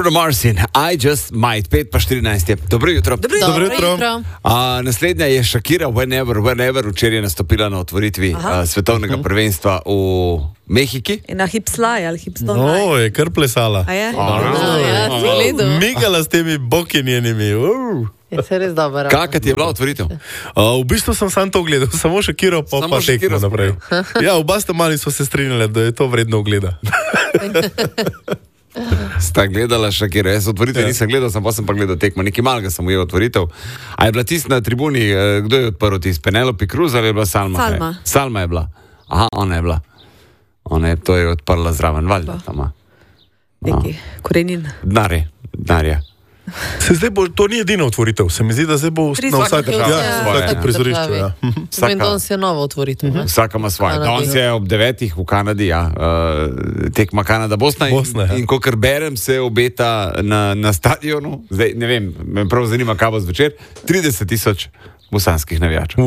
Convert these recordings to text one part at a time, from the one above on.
Bruno Mars in I Just Might, 5:14 je. Dobro jutro. Dobro jutro. Naslednja je Shakira, Whenever, včeraj je nastopila na otvoritvi svetovnega prvenstva v Mehiki. In na hipslaj ali hipslaj. No, je kar plesala. A je? Migala s temi boki njenimi. Je se res dobro. Kakšna ti je bila otvoritev? V bistvu sem sam to gledal, samo Shakiro pa tekmo naprej. Ja, oba sta mali so se strinjali, da je to vredno ogleda. Sta gledala Shakira, jaz otvoritev nisem gledal, sem pa gledal tekmo, nekaj malega sem ujel otvoritev. A je bila tista na tribuni, kdo je odprl tist, Penelope Cruz ali je bila Salma? Salma je bila. Aha, ona je bila. To je odprla zraven, valjda tam. Neki korenin. Denarja. Se zdaj bo, to ni edina otvoritev, se mi zdi, da zdaj bo na vsake prizorišču. Danes je nova otvoritev. Vsaka ima svoje. Danes je ob 9:00 v Kanadi, tekma Kanada-Bosna in kakor berem, se obeta na stadionu, zdaj ne vem, me prav zanima, kaj bo zvečer, 30,000 bosanskih navijačev.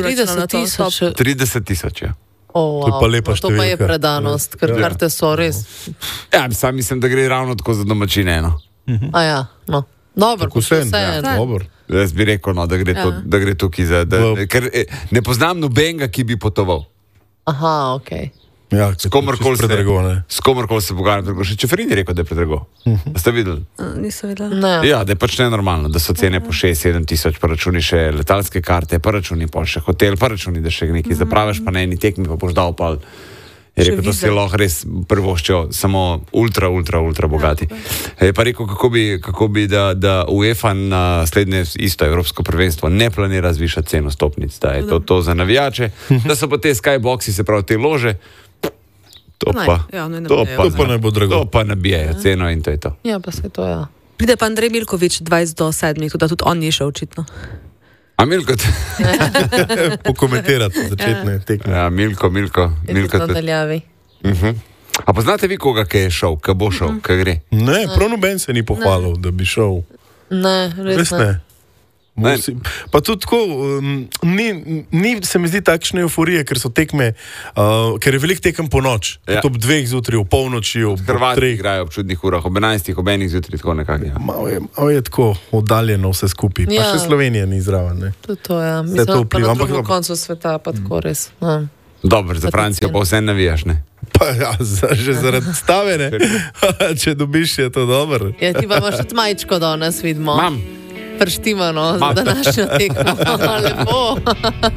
30,000, ja. To je pa lepa številka. To pa je predanost, ker karte so res. Ja, sam mislim, da gre ravno tako za domačine, no. A ja, no. Dobro, vse. Jaz bi rekel, no, da gre tukaj za... Ker ne poznam nobenega, ki bi potoval. Aha, okej. Ja, s komorkoli se pogovarjam. Še Čeferin je rekel, da je predrago. Ste videli? Nisem videla. Ja, da je pač nenormalno, da so cene po 6-7 tisoč, pa računi še letalske karte, pa računi pa še hotel, pa računi, da še nekaj zapraviš, pa na eni tekmi pa boš dal pa... Je rekel, da si lahko res prvoščil, samo ultra bogati. Je pa rekel, kako bi da UEFA na slednje isto evropsko prvenstvo ne planira zvišati ceno stopnic, da je to za navijače, da so pa te skyboxi, se pravi te lože, to pa ne bo drago. To pa nabijajo ceno in to je to. Ja, pa se to, ja. Pride pa Andrej Milković 20:07, tudi on ni šel očitno. A Milko? Pokomentirati začetne tekme. Ja, Milko. Nadaljavi. A poznate vi koga, ki je šel, ki bo šel, ki gre? Ne, prav noben se ni pohvalil, da bi šel. Ne, res ne. Pa tudi tako, ni se mi zdi takšne euforije, ker so tekme, ker je veliko tekem po noč. Ob 2 zjutraj, v polnoči, ob 3. Hrvati igrajo ob čudnih urah, ob 11, ob 1 zjutraj, tako nekako. Malo je tako oddaljeno vse skupaj, pa še Slovenija ni zraven. To ja, mislim, pa na drugem koncu sveta, pa tako res. Dobro, za Francijo pa vse navijaš, ne? Pa ja, že zaradi stave, ne? Če dobiš, je to dobro. Ja, ti pa imaš tudi majčko danes, vidimo. Mam. Prštimano za današnjo tekmo. Lepo.